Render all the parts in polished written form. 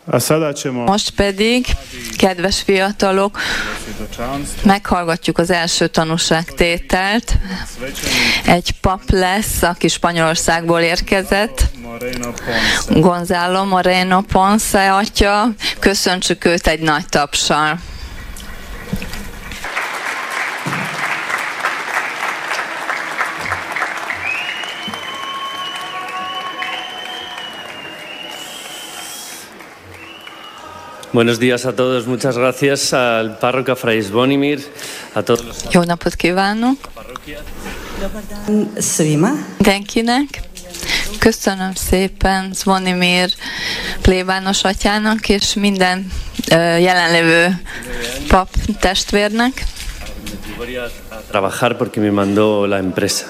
Most pedig, kedves fiatalok, meghallgatjuk az első tanúságtételt. Egy pap lesz, aki Spanyolországból érkezett, Gonzalo Moreno Ponce atya. Köszöntsük őt egy nagy tapssal. Buenos días a todos, muchas gracias al párroco Fray Zvonimir, a todos los... Jó napot kívánok mindenkinek. Köszönöm szépen Zvonimir plébános atyának és minden jelenlévő pap testvérnek. Trabajar porque me mandó la empresa.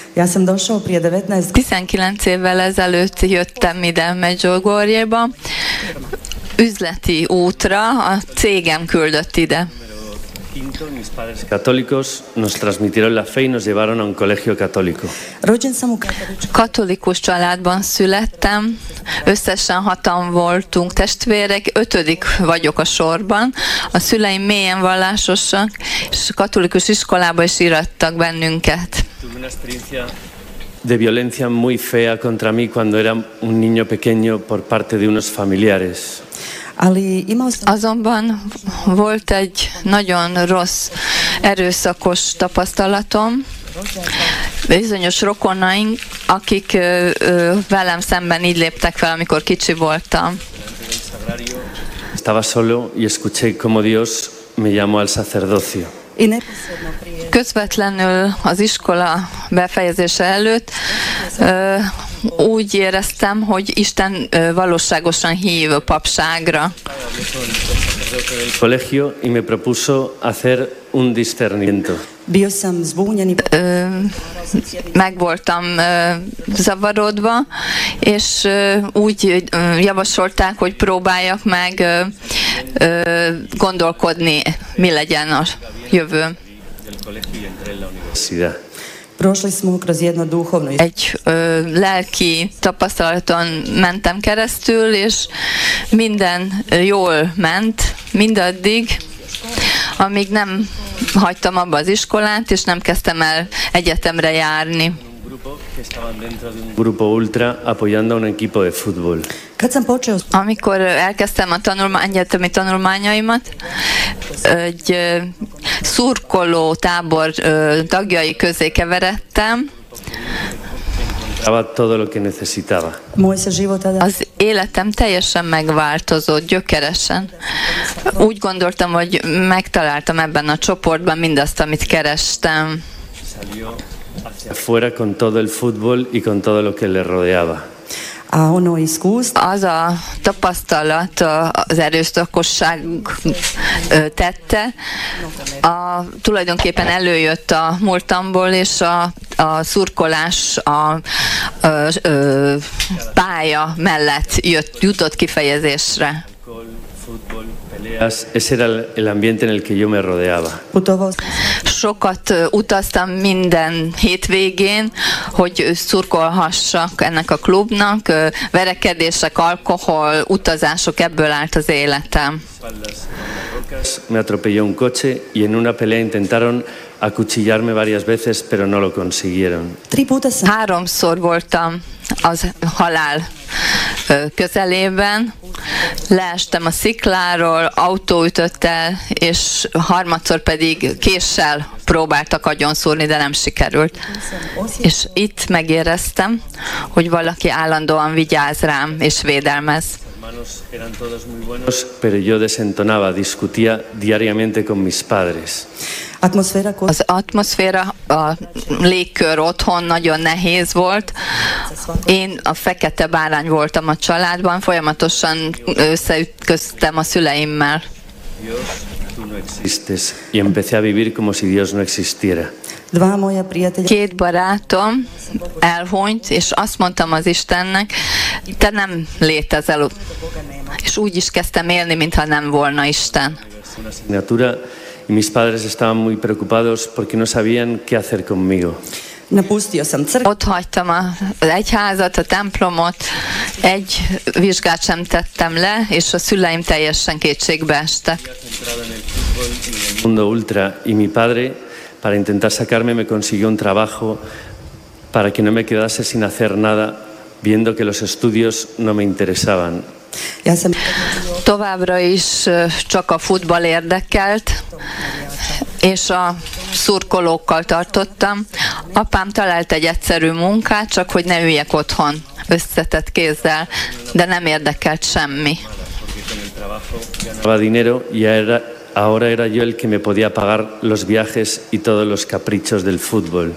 19 évvel ezelőtt jöttem ide Medjugorjéba, üzleti útra, a cégem küldött ide. Mis padres católicos nos transmitieron la fe y nos llevaron a un colegio católico. Katolikus családban születtem, összesen 6-an voltunk testvérek, 5. vagyok a sorban. A szüleim mélyen vallásosak, és katolikus iskolába is írattak bennünket. De violencia muy fea contra mí cuando era un niño pequeño por parte de unos familiares. Azonban volt egy nagyon rossz, erőszakos tapasztalatom. Bizonyos rokonaink, akik velem szemben így léptek fel, amikor kicsi voltam. Estaba solo y escuché como Dios me llamó al sacerdocio. Közvetlenül az iskola befejezése előtt úgy éreztem, hogy Isten valóságosan hív a papságra. Colegio y me propuso hacer un discernimiento. Meg voltam zavarodva, és úgy javasolták, hogy próbáljak meg gondolkodni, mi legyen a jövő. Egy lelki tapasztalaton mentem keresztül, és minden jól ment, mindaddig, amíg nem hagytam abba az iskolát, és nem kezdtem el egyetemre járni. Grupo ultra apoyando a un equipo de fútbol. Amikor elkezdtem a egyetemi tanulmányaimat, egy szurkoló tábor tagjai közé keveredtem. Todo lo que necesitaba. Az életem teljesen megváltozott, gyökeresen. Úgy gondoltam, hogy megtaláltam ebben a csoportban mindazt, amit kerestem. Fuera con todo el fútbol y con todo lo que le rodeaba. Az a tapasztalat az erőszakosság tette, tulajdonképpen előjött a múltamból, és a szurkolás a pálya mellett jutott kifejezésre. Ese era el ambiente en el que yo me rodeaba. Sokat utaztam minden hétvégén, hogy szurkolhassak ennek a klubnak. Verekedések, alkohol, utazások, ebből állt az életem. Me atropelló un coche y en una pelea intentaron acuchillarme varias veces, pero no lo consiguieron. 3-szor voltam az halál közelében. Leestem a szikláról, autó ütött el, és harmadszor pedig késsel próbáltak agyonszúrni, de nem sikerült. És itt megéreztem, hogy valaki állandóan vigyáz rám és védelmez. Eran todos muy buenos, pero yo desentonaba, discutía diariamente con mis padres. Az atmoszféra, a légkör otthon nagyon nehéz volt. Én a fekete bárány voltam a családban, folyamatosan összeütköztem a szüleimmel. Dios, tú no existes, y empecé a vivir como si Dios no existiera. 2 barátom elhunyt, és azt mondtam az Istennek, te nem létezel. És úgy is kezdtem élni, mintha nem volna Isten. Y mis padres estaban muy preocupados porque no sabían qué hacer conmigo. Ott hagytam az egyházat, a templomot, egy vizsgát sem tettem le, és a szüleim teljesen kétségbe estek. Mundo ultra y mi padre, para intentar sacarme, me consiguió un trabajo para que no me quedase sin hacer nada, viendo que los estudios no me interesaban. Továbbra is csak a futball érdekelt, és a szurkolókkal tartottam. Apám talált egy egyszerű munkát, csak hogy ne üljek otthon összetett kézzel, de nem érdekelt semmi. Ganaba dinero y ahora era yo el que me podía pagar los viajes y todos los caprichos del fútbol.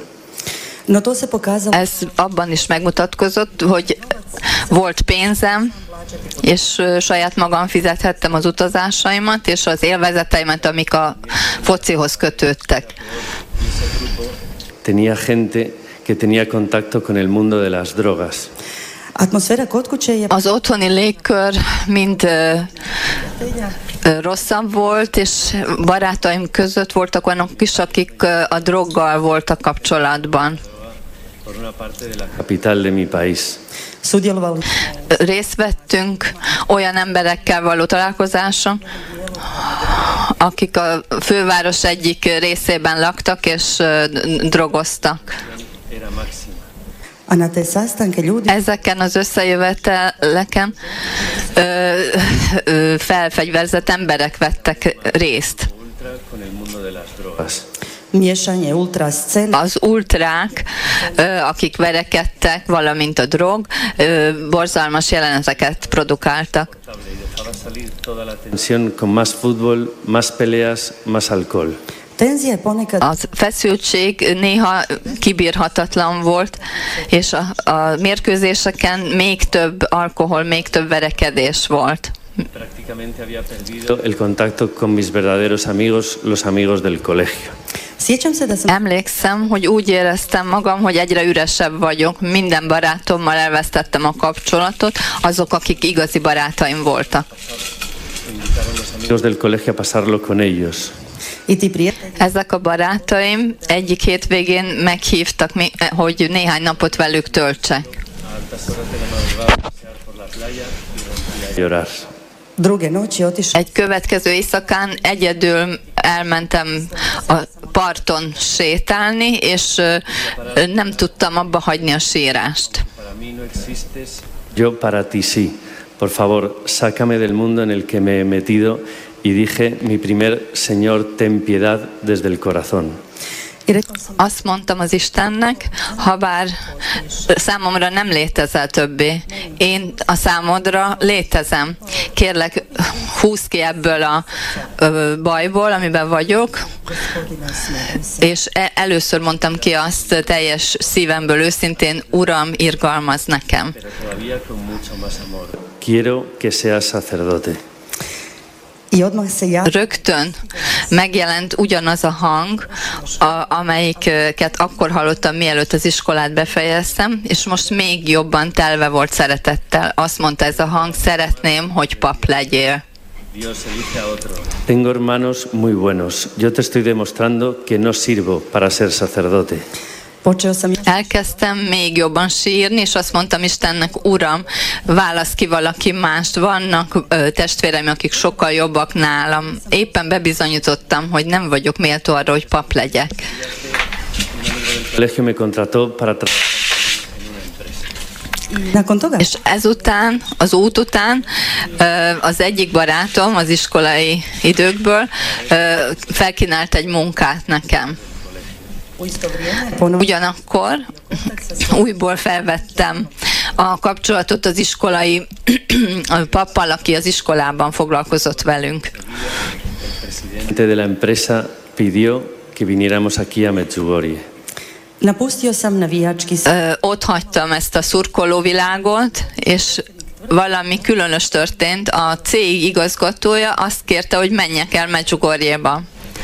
Ez abban is megmutatkozott, hogy volt pénzem, és saját magam fizethettem az utazásaimat, és az élvezeteimet, amik a focihoz kötődtek. Tenía gente que tenía contacto con el mundo de las drogas. Az otthoni légkör mind rosszabb volt, és barátaim között voltak olyanok is, akik a droggal voltak kapcsolatban. Capital de mi país. Részt vettünk olyan emberekkel való találkozáson, akik a főváros egyik részében laktak és drogoztak. Ezeken az összejöveteleken felfegyverzett emberek vettek részt. Az ultrák, akik verekedtek, valamint a drog, borzalmas jeleneteket produkáltak. Con más fútbol, más peleas, más alcohol. A feszültség néha kibírhatatlan volt, és a mérkőzéseken még több alkohol, még több verekedés volt. Prácticamente había perdido el contacto con mis verdaderos amigos, los amigos del colegio. Emlékszem, hogy úgy éreztem magam, hogy egyre üresebb vagyok. Minden barátommal elvesztettem a kapcsolatot, azok, akik igazi barátaim voltak. Amigos del colegio a pasarlo con ellos. Ezek a barátaim egyik hétvégén meghívtak, hogy néhány napot velük töltsek. Egy következő éjszakán egyedül elmentem a parton sétálni, és nem tudtam abba hagyni a sírást. Yo para ti sí. Por favor, sácame del mundo en el que me he metido y dije, mi primer Señor, ten piedad desde el corazón. Azt mondtam az Istennek, habár számomra nem létezel többé, én a számodra létezem. Kérlek, húzz ki ebből a bajból, amiben vagyok, és először mondtam ki azt teljes szívemből, őszintén, Uram, irgalmazz nekem. Quiero que seas sacerdote. Rögtön megjelent ugyanaz a hang, amelyiket akkor hallottam, mielőtt az iskolát befejeztem, és most még jobban telve volt szeretettel. Azt mondta ez a hang, szeretném, hogy pap legyél. Tengo hermanos muy buenos. Yo te estoy demostrando que no sirvo para ser sacerdote. Elkezdtem még jobban sírni, és azt mondtam Istennek, Uram, válasz ki valaki mást. Vannak testvéreim, akik sokkal jobbak nálam. Éppen bebizonyítottam, hogy nem vagyok méltó arra, hogy pap legyek. És ezután, az út után az egyik barátom az iskolai időkből felkínált egy munkát nekem. Ugyanakkor újból felvettem a kapcsolatot az iskolai pappal, aki az iskolában foglalkozott velünk. De la empresa pidió que viniéramos aquí a Medjugorje. Ott hagytam ezt a szurkolóvilágot, és valami különös történt. A cég igazgatója azt kérte, hogy menjek el Medjugorjéba.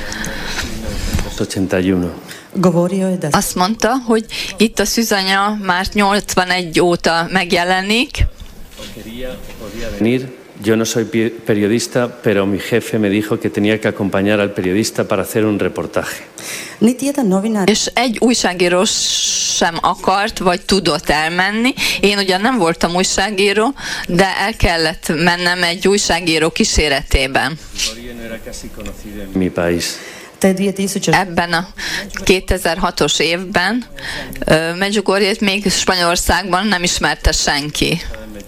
Azt mondta, hogy itt a szűzanya már 81 óta megjelenik, Yo no soy periodista, pero mi jefe me dijo que tenía que acompañar al periodista para hacer un reportaje. És egy újságíró sem akart, vagy tudott elmenni. Én ugyan nem voltam újságíró, de el kellett mennem egy újságíró kíséretében. Mi país. Ebben a 2006-os évben Medjugorjét még Spanyolországban nem ismerte senki.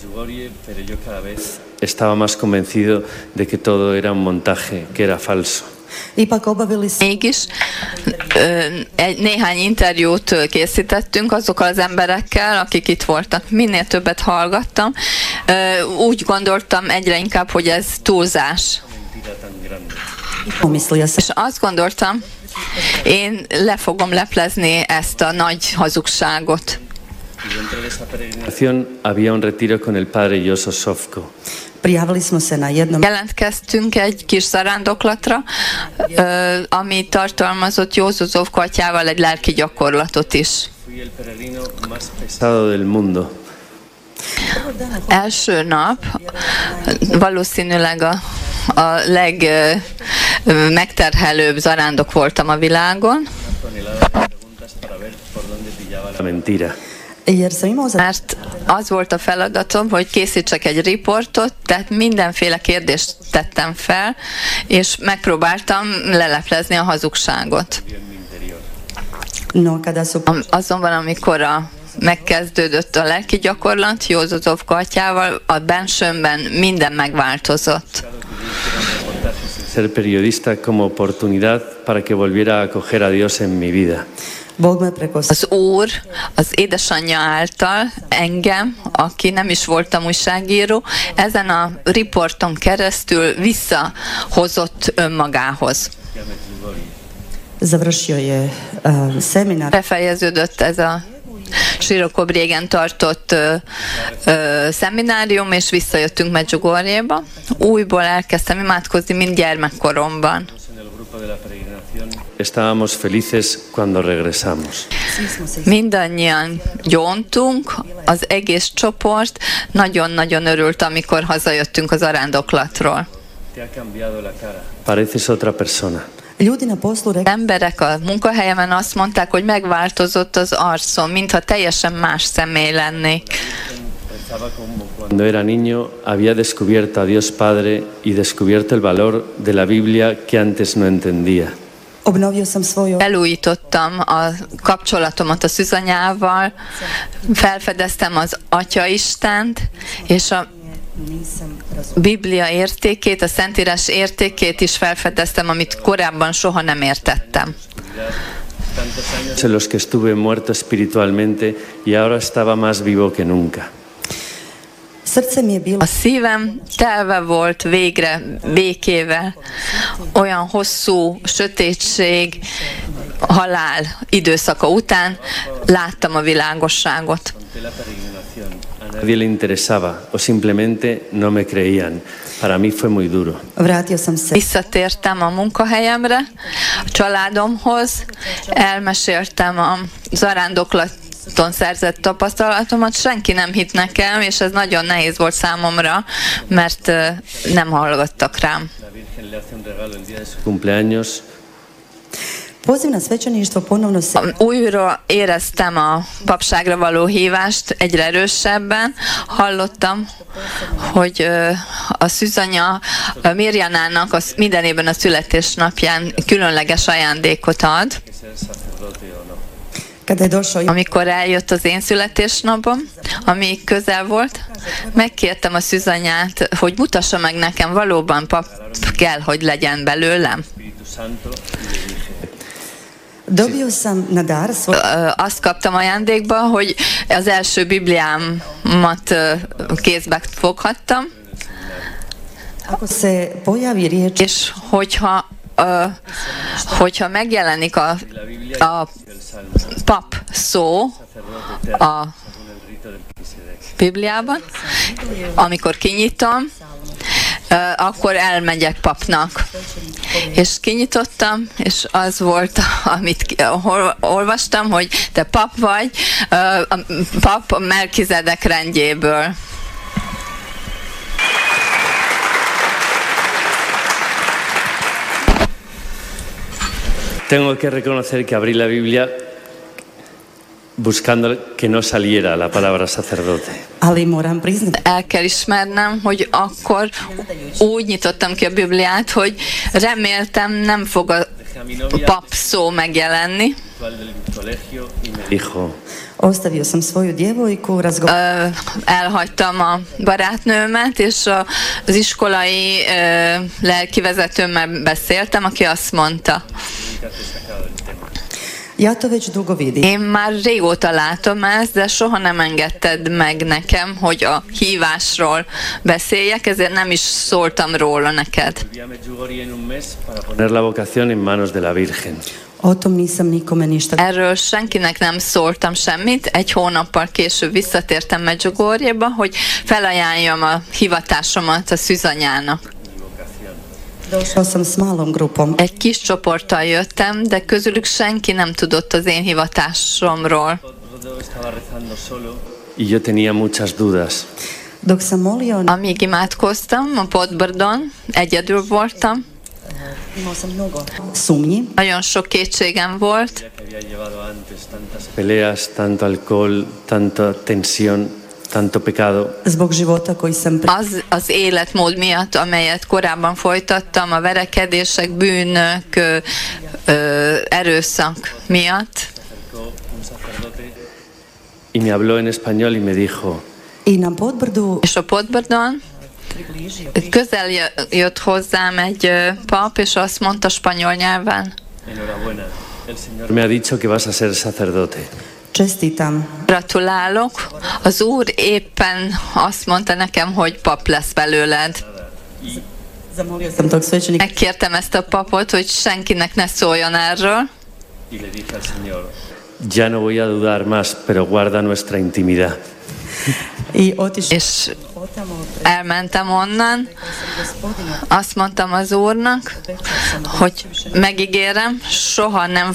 Estaba más convencido de que todo era un montaje, que era falso. Mégis néhány interjút készítettünk azokkal az emberekkel, akik itt voltak. Minél többet hallgattam, úgy gondoltam egyre inkább, hogy ez túlzás. És azt gondoltam, én le fogom leplezni ezt a nagy hazugságot. Dentro de esa peregrinación había un retiro con el padre Jozo Sofko. Jelentkeztünk egy kis zarándoklatra, ami tartalmazott Józó Zofko atyával egy lelki gyakorlatot is. Fui el peregrino más pesado del mundo. Első nap valószínűleg a legmegterhelőbb zarándok voltam a világon. La mentira. Mert az volt a feladatom, hogy készítsek egy riportot, tehát mindenféle kérdést tettem fel, és megpróbáltam leleplezni a hazugságot. Azonban, amikor megkezdődött a lelki gyakorlat Józó Zofko atyával, a bensőmben minden megváltozott. Ser periodista como oportunidad para que volviera a acoger a Dios en mi vida. Az Úr, az édesanyja által engem, aki nem is voltam újságíró, ezen a riporton keresztül visszahozott önmagához. Befejeződött ez a Sirokov régen tartott szeminárium, és visszajöttünk Medjugorjéba. Újból elkezdtem imádkozni, mint gyermekkoromban. Estábamos felices cuando regresamos. Mindannyian gyóntunk, az egész csoport nagyon-nagyon örült, amikor hazajöttünk az arándoklatról. Pareces otra persona. Emberek a munkahelyemen azt mondták, hogy megváltozott az arcom, mintha teljesen más személy lennék. Cuando era niño había descubierto a Dios Padre y descubierto el valor de la Biblia que antes no entendía. Felújítottam a kapcsolatomat a szűzanyával, felfedeztem az Atya Istent, és a Biblia értékét, a Szentírás értékét is felfedeztem, amit korábban soha nem értettem. En los que estuve muerto espiritualmente y ahora estaba más vivo que nunca. A szívem telve volt végre békével, olyan hosszú sötétség, halál időszaka után láttam a világosságot. Nadie le interesaba o simplemente no me creían. Para mí fue muy duro. Visszatértem a munkahelyemre, a családomhoz, elmeséltem a zarándoklaton szerzett tapasztalatomat, senki nem hitt nekem, és ez nagyon nehéz volt számomra, mert nem hallgattak rám. Újra éreztem a papságra való hívást egyre erősebben. Hallottam, hogy a szűzanya Mirjanának minden évben a születésnapján különleges ajándékot ad. Amikor eljött az én születésnapom, ami közel volt, megkértem a szűzanyát, hogy mutassa meg nekem, valóban pap kell, hogy legyen belőlem. Azt kaptam ajándékba, hogy az első Bibliámat kézbe foghattam, és hogyha megjelenik a pap szó a Bibliában, amikor kinyitom, akkor elmegyek papnak. És kinyitottam, és az volt, amit olvastam, hogy te pap vagy, a pap Melkizedek rendjéből. Tengo que reconocer que abrí la Biblia buscando que no saliera la palabra sacerdote. Ali moram priznati. El kell ismernem, hogy akkor úgy nyitottam ki a Bibliát, hogy reméltem nem fog a pap szó megjelenni. Ostavio sam svoju djevojku, Elhagytam a barátnőmet, és az iskolai lelkivezetőmmel beszéltem, aki azt mondta, ja to već dugo vidim. én már régóta látom ezt, de soha nem engedted meg nekem, hogy a hívásról beszéljek, ezért nem is szóltam róla neked. Poner la vocación en manos de la Virgen. O tom nisam nikome ništa. Erről senkinek nem szóltam semmit. Egy hónappal később visszatértem Medjugorjéba, hogy felajánljam a hivatásomat a szűzanyának. Došao sam s malom grupom. Egy kis csoporttal jöttem, de közülük senki nem tudott az én hivatásomról. Y yo tenía muchas dudas. Dok sam molio, Amíg imádkoztam a Podbrdon, egyedül voltam, imao sam mnogo sumnji. nagyon sok kétségem volt, Peleas, tanto alcohol, tanta tensión, tanto pecado. Zbog života koji sam az életmód miatt, amelyet korábban folytattam, a verekedések, bűnök, erőszak miatt. Y me habló en español y me dijo, i na Podbrdu És a Podbrdon közel jött hozzám egy pap, és azt mondta spanyol nyelven, enhorabuena, el Señor me ha dicho que vas a ser sacerdote. čestitam. gratulálok, az Úr éppen azt mondta nekem, hogy pap lesz belőled. Zamolio sam tog svećenika. Megkértem ezt a papot, hogy senkinek ne szóljon erről, Y le dije al Señor, ya no voy a dudar más, pero guarda nuestra intimidad. I otišao és elmentem onnan. Azt mondtam az Úrnak, hogy megígérem, soha nem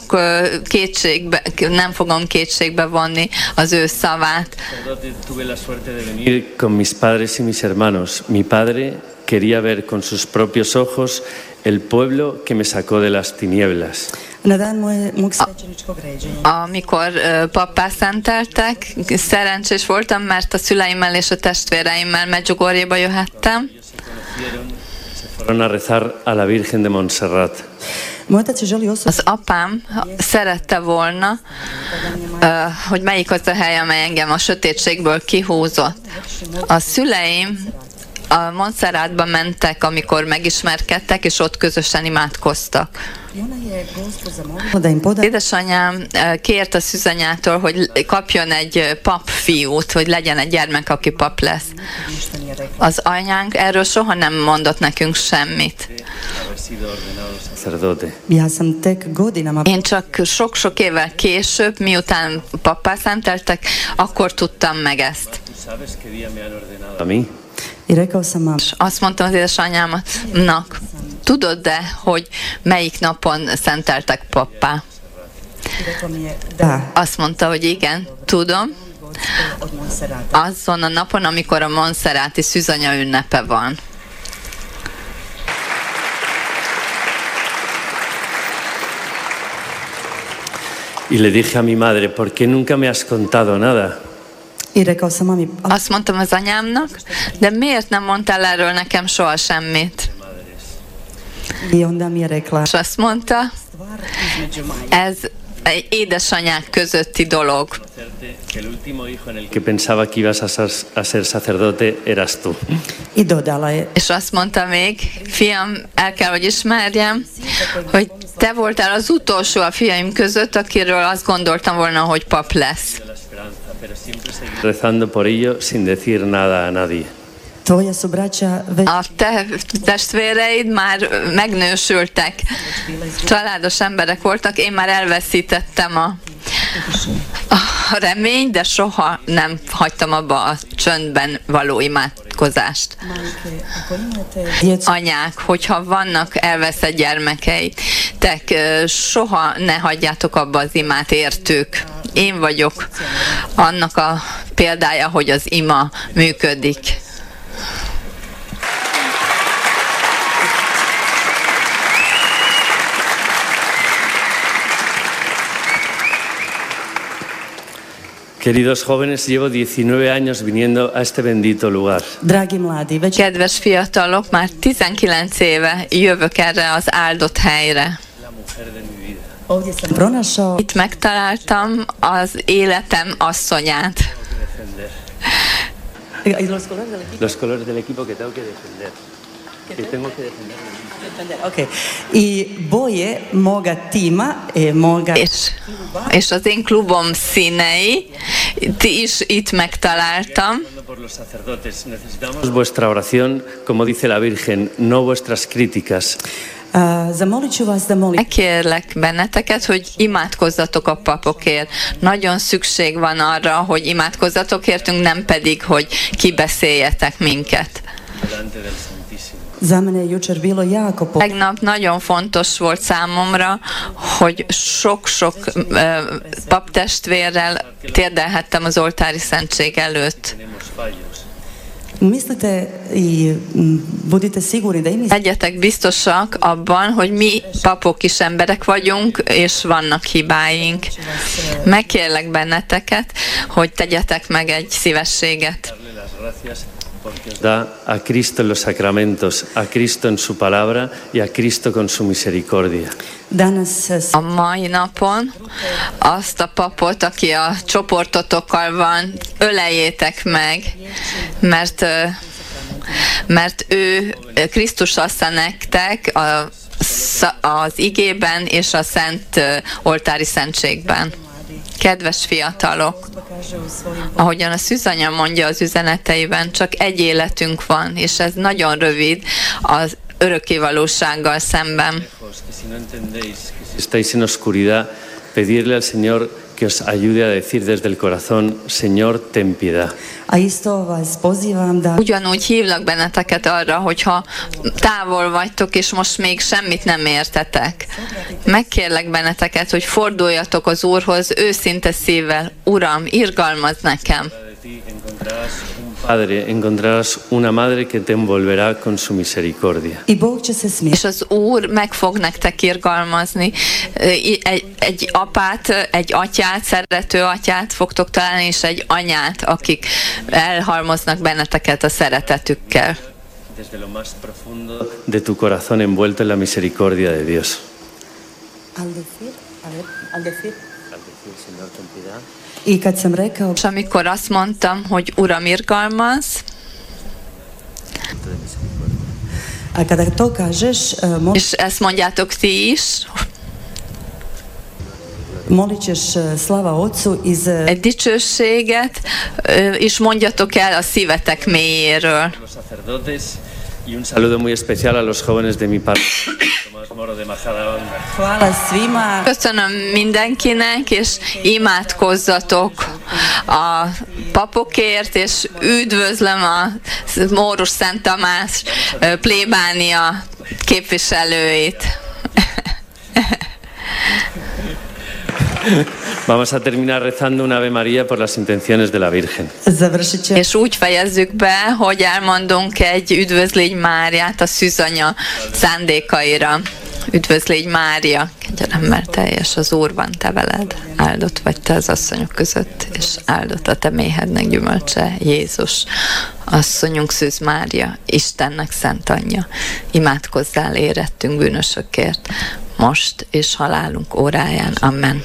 fogom kétségbe vonni az ő szavát. Tuve la suerte de venir con mis padres y mis hermanos. Mi padre quería ver con sus propios ojos el pueblo que me sacó de las tinieblas. na dan mog svećeničkog ređenja. Amikor pappá szenteltek, szerencsés voltam, mert a szüleimmel és a testvéreimmel Medjugorjéba jöhettem. Se fueron a rezar a la Virgen de Montserrat. Moj otac je želio Az apám szerette volna, hogy melyik az a hely, amely engem a sötétségből kihúzott. A szüleim a Montserratba mentek, amikor megismerkedtek, és ott közösen imádkoztak. da im poda Édesanyám kért a szűzanyától, hogy kapjon egy papfiút, hogy legyen egy gyermek, aki pap lesz. ništa nije rekla. Az anyánk erről soha nem mondott nekünk semmit. Haber sido ordenado sacerdote. Ja sam tek godinama Én csak sok-sok évvel később, miután pappá szenteltek, akkor tudtam meg ezt. ¿Tú sabes qué día me han ordenado a mí? i rekao sam mam, És azt mondtam az édesanyámnak, tudod-e, hogy melyik napon szenteltek pappá? i rekla mi je da, Azt mondta, hogy igen, tudom, od Monserrata. azon a napon, amikor a Montserrati szűzanya ünnepe van. Y le dije a mi madre, ¿por qué nunca me has contado nada? I rekao sam mami, Azt mondtam az anyámnak, de miért nem mondtál erről nekem soha semmit? i onda mi je rekla, És azt mondta, stvar između Maja. ez egy édesanyák közötti dolog. Que el último hijo en el que pensaba que ibas a ser sacerdote eras tú. I dodala je, És azt mondta még, fiam, el kell, hogy ismerjem, hogy te voltál az utolsó a fiaim között, akiről azt gondoltam volna, hogy pap lesz. La esperanza, pero siempre seguí rezando por ello sin decir nada a nadie. tvoja su braća već A te testvéreid már megnősültek, családos emberek voltak, én már elveszítettem a reményt, de soha nem hagytam abba a csöndben való imádkozást. majke, ako imate djecu, Anyák, hogyha vannak elveszett gyermekeitek, soha ne hagyjátok abba az imát, értük. Én vagyok annak a példája, hogy az ima működik. Queridos jóvenes, llevo 19 años viniendo a este bendito lugar. Dragi mladi, već Kedves fiatalok, már 19 éve jövök erre az áldott helyre. ovdje sam pronašao Itt megtaláltam az életem asszonyát. Los colores del equipo que tengo que defender. Que tengo que defender. Okay. I boje moga tima, moga... És az én klubom színei, ti is itt megtaláltam. Por los sacerdotes, necesitamos vuestra oración, como dice la Virgen, no vuestras críticas. Zamolit ću vas da Megkérlek benneteket, hogy imádkozzatok a papokért. Nagyon szükség van arra, hogy imádkozzatok értünk, nem pedig, hogy kibeszéljetek minket. Za mene je jučer bilo jako Tegnap nagyon fontos volt számomra, hogy sok-sok paptestvérrel térdelhettem az oltári szentség előtt. Mislite i budite sigurni da i mi... Legyetek biztosak abban, hogy mi papok is emberek vagyunk, és vannak hibáink. Megkérlek benneteket, hogy tegyetek meg egy szívességet. Da a Cristo en los sacramentos, a Cristo en su palabra y a Cristo con su misericordia. A mai napon azt a papot, aki a csoportotokkal van, öleljétek meg, mert ő Krisztus adta nektek az igében és a szent oltári szentségben. Kedves fiatalok, ahogyan a szűzanya mondja az üzeneteiben, csak egy életünk van, és ez nagyon rövid az örökkévalósággal szemben. Estáis en oscuridad, pedirle al Señor que os ayude a decir desde el corazón, Señor, ten piedad. Ugyanúgy hívlak benneteket arra, hogyha távol vagytok, és most még semmit nem értetek. Megkérlek benneteket, hogy forduljatok az Úrhoz őszinte szívvel. Uram, irgalmazz nekem. Padre, encontrarás una madre que te envolverá con su misericordia. És az Úr meg fog nektek irgalmazni. Egy apát, egy atyát, szerető atyát fogtok találni, és egy anyát, akik elhalmoznak benneteket a szeretetükkel. Desde lo más profundo de tu corazón envuelto en la misericordia de Dios. Al decir, Señor, ten piedad. És amikor azt mondtam, hogy Uram, irgalmazz, és ezt mondjátok ti is, egy dicsőséget is mondjatok el a szívetek mélyéről. Y un saludo muy especial a los jóvenes de mi padre. Köszönöm mindenkinek, és imádkozzatok a papokért, és üdvözlöm a Mórus Szent Tamás plébánia képviselőit. Vamos a terminar rezando un Ave María por las intenciones de la Virgen. És úgy fejezzük be, hogy elmondunk egy Üdvözlégy Máriát a szűzanya szándékaira. Üdvözlégy Mária, kegyelemmel teljes az Úr van te veled, áldott vagy te az asszonyok között, és áldott a te méhednek gyümölcse, Jézus. Asszonyunk Szűz Mária, Istennek szent anyja, imádkozzál érettünk bűnösökért, most és halálunk óráján. Amen.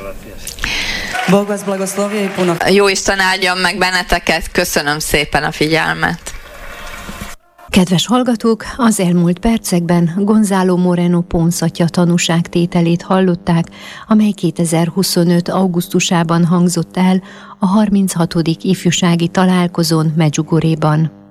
Jó Isten áldjon meg benneteket, köszönöm szépen a figyelmet. Kedves hallgatók, az elmúlt percekben Gonzalo Moreno Pons atya tanúságtételét hallották, amely 2025. augusztusában hangzott el a 36. ifjúsági találkozón Medjugorjéban.